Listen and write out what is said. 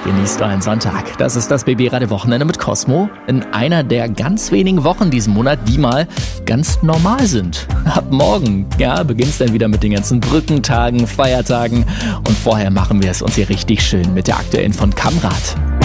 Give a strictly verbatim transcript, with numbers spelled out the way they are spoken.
Genießt euren Sonntag. Das ist das B B-Radio-Wochenende mit Cosmo. In einer der ganz wenigen Wochen diesen Monat, die mal ganz normal sind. Ab morgen, ja, beginnt es dann wieder mit den ganzen Brückentagen, Feiertagen. Und vorher machen wir es uns hier richtig schön mit der aktuellen von Kamrad.